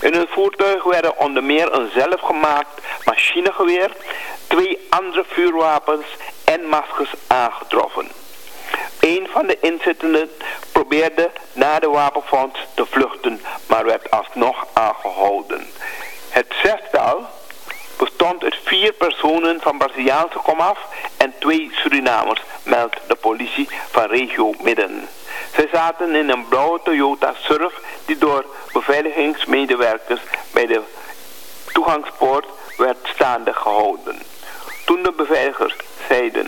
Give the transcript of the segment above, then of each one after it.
In het voertuig werden onder meer een zelfgemaakt machinegeweer, 2 andere vuurwapens en maskers aangetroffen. Een van de inzittenden probeerde na de wapenfonds te vluchten, maar werd alsnog aangehouden. Het zestal bestond uit 4 personen van Braziliaanse komaf en 2 Surinamers, meldt de politie van regio Midden. Zij zaten in een blauwe Toyota Surf die door beveiligingsmedewerkers bij de toegangspoort werd staande gehouden. Toen de beveiligers zeiden,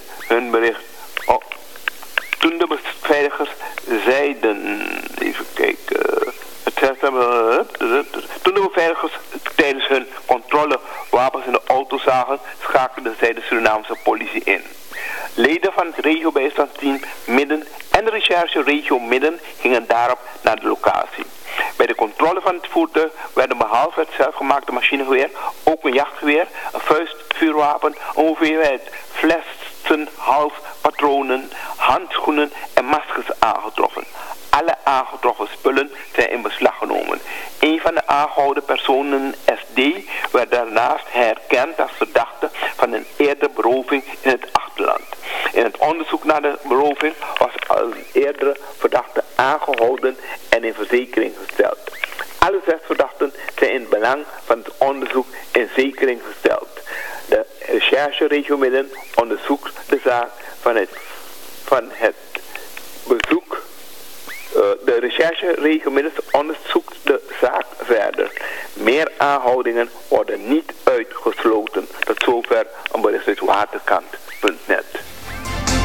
even kijken, toen de beveiligers tijdens hun controle wapens in de auto zagen, schakelden zij de Surinaamse politie in. Leden van het regiobijstandsteam Midden en de recherche regio Midden gingen daarop naar de locatie. Bij de controle van het voertuig werden behalve het zelfgemaakte machinegeweer ook een jachtgeweer, een vuistvuurwapen, een hoeveelheid flessen, halspatronen, handschoenen en maskers aangetroffen. Alle aangetroffen spullen zijn in beslag genomen. Een van de aangehouden personen, SD, werd daarnaast herkend als verdachte van een eerdere beroving in het achterland. In het onderzoek naar de beroving was een eerdere verdachte aangehouden en in verzekering gesteld. Alle 6 verdachten zijn in het belang van het onderzoek in zekering gesteld. De recherche regio Midden onderzoekt de zaak van het bezoek. De recherche regio Midden onderzoekt de zaak verder. Meer aanhoudingen worden niet uitgesloten. Tot zover een bericht uit waterkant.net.